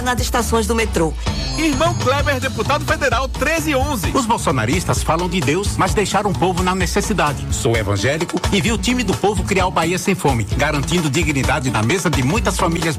nas estações do metrô. Irmão Kleber, deputado federal 1311. Os bolsonaristas falam de Deus, mas deixaram o povo na necessidade. Sou evangélico e vi o time do povo criar o Bahia Sem Fome, garantindo dignidade na mesa de muitas famílias